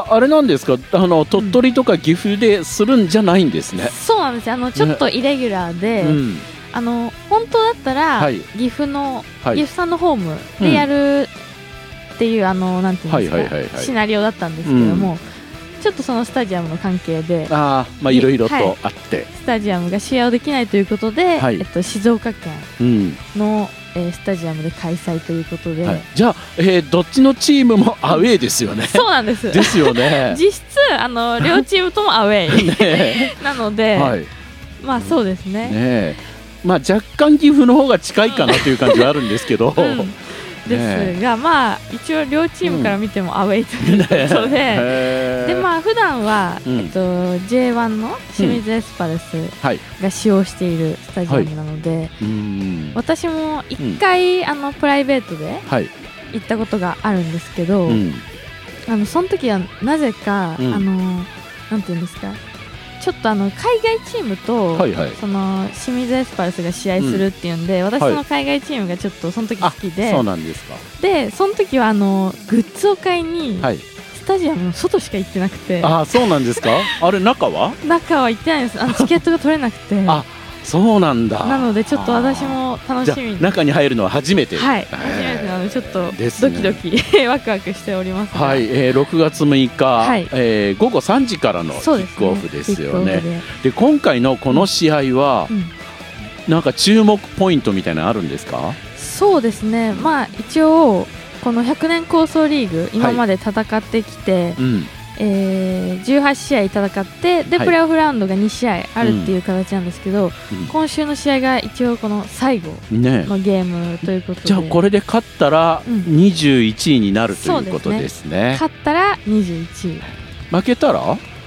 はあれなんですか、鳥取とか岐阜でするんじゃないんですね。 そうなんですよ。ちょっとイレギュラーで、本当だったら、岐阜さんのホームでやるっていう、なんていうんですか、シナリオだったんですけども、ちょっとそのスタジアムの関係でいろいろとあって、 スタジアムが使用できないということで、静岡県の、スタジアムで開催ということで、 じゃあ、どっちのチームもアウェーですよね。 そうなんです。 ですよね。 実質両チームともアウェーなので、まあそうですね。 まあ若干岐阜の方が近いかなという感じはあるんですけど。 ですが、まあ一応両チームから見てもアウェイということで、でまあ普段はJ1 の清水エスパルスが使用しているスタジアムなので、私も1回プライベートで行ったことがあるんですけど、その時はなぜかなんていうんですか、ちょっと海外チームと、その清水エスパルスが試合するっていうんで、私その海外チームがちょっとその時好きで、 そうなんですか。 でその時はグッズを買いに、スタジアムの外しか行ってなくて。 そうなんですか。あれ中は行ってないです。チケットが取れなくて。 そうなんだ。 なのでちょっと私も楽しみに。 中に入るのは初めて。 初めてなのでちょっとドキドキワクワクしております。 6月6日、午後3時からのキックオフですよね。で今回のこの試合は、なんか注目ポイントみたいなのあるんですか。 そうですね、まあ一応この100年構想リーグ今まで戦ってきて、18試合戦ってで、プレーオフラウンドが2試合あるっていう形なんですけど、今週の試合が一応この最後のゲームということで、 じゃあこれで勝ったら21位になるということですね。 勝ったら21位、 負けたら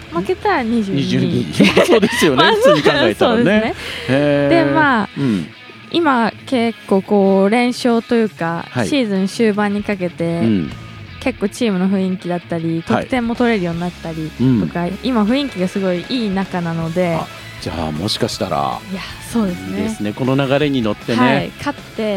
22 位。そうですよね、普通に考えたらね。 でまあ今結構こう連勝というか、シーズン終盤にかけて、結構チームの雰囲気だったり得点も取れるようになったりとか、今雰囲気がすごいいい中なので、 じゃあもしかしたらそうですね、 いいですね、この流れに乗ってね、 勝って、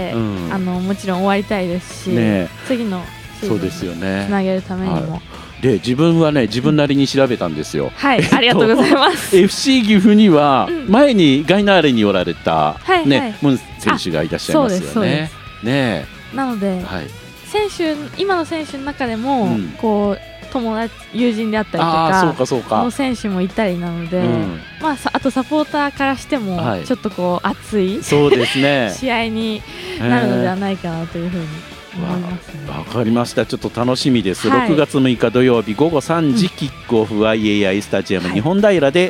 もちろん終わりたいですし、次のシーズンにつなげるためにも。 で自分はね、自分なりに調べたんですよ。 ありがとうございます。 FC 岐阜には前にガイナーレにおられたムン選手がいらっしゃいますよね。なので今の選手の中でも、こう友達友人であったりとかの選手もいたりなので、あとサポーターからしてもちょっとこう熱い試合になるのではないかなというふうに思いますね。 わかりました。ちょっと楽しみです。6月6日土曜日午後3時キックオフはIAIスタジアム日本平で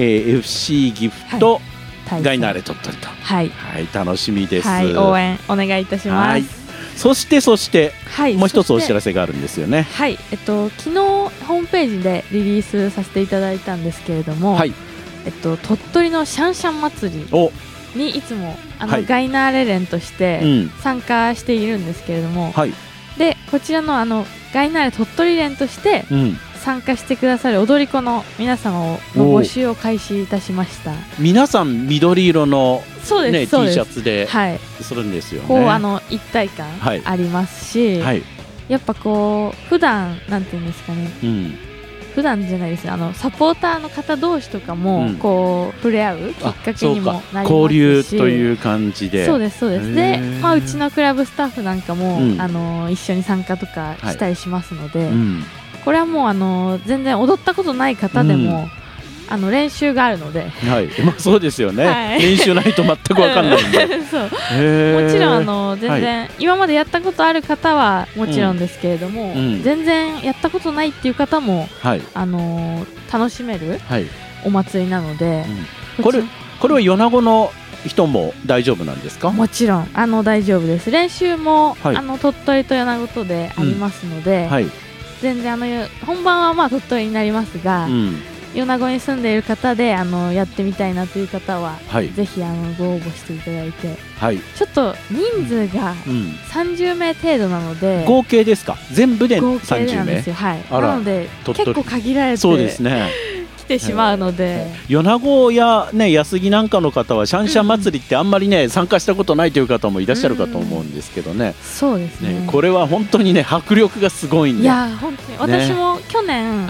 FC 岐阜とガイナーレ鳥取と、楽しみです。 応援お願いいたします。 そしてもう一つお知らせがあるんですよね。 昨日ホームページでリリースさせていただいたんですけれども、鳥取のシャンシャン祭りにいつもガイナーレ連として参加しているんですけれども、でこちらのガイナーレ鳥取連として参加してくださる踊り子の皆様の募集を開始いたしました。 皆さん緑色のT シャツでするんですよね。 こう一体感ありますし、やっぱこう普段なんていうんですかね、普段じゃないです、サポーターの方同士とかもこう触れ合うきっかけにもなりますし、 交流という感じで。 そうです。で、うちのクラブスタッフなんかも一緒に参加とかしたりしますので、これはもう全然踊ったことない方でも練習があるので、 そうですよね、練習ないと全く分かんないんでもちろん全然今までやったことある方はもちろんですけれども、全然やったことないっていう方も楽しめるお祭りなので、 これは米子の人も大丈夫なんですか。 もちろん大丈夫です。練習も鳥取と米子とでありますので、全然本番は鳥取になりますが、米子に住んでいる方でやってみたいなという方は、ぜひご応募していただいて、ちょっと人数が30名程度なので、 合計ですか。全部で合計なんですよ。なので結構限られて来てしまうので、 米子や安来なんかの方はシャンシャン祭りってあんまり参加したことないという方もいらっしゃるかと思うんですけどね。 そうですね。 これは本当に迫力がすごいんで。 いや本当に私も去年